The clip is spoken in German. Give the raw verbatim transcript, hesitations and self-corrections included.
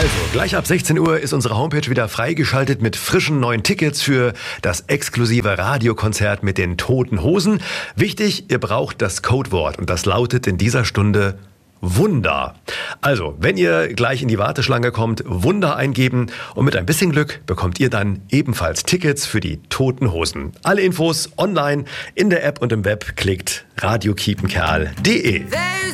Also, gleich ab sechzehn Uhr ist unsere Homepage wieder freigeschaltet mit frischen neuen Tickets für das exklusive Radiokonzert mit den Toten Hosen. Wichtig, ihr braucht das Codewort und das lautet in dieser Stunde Wunder. Also, wenn ihr gleich in die Warteschlange kommt, Wunder eingeben und mit ein bisschen Glück bekommt ihr dann ebenfalls Tickets für die Toten Hosen. Alle Infos online in der App und im Web. Klickt radio kiepenkerl punkt de.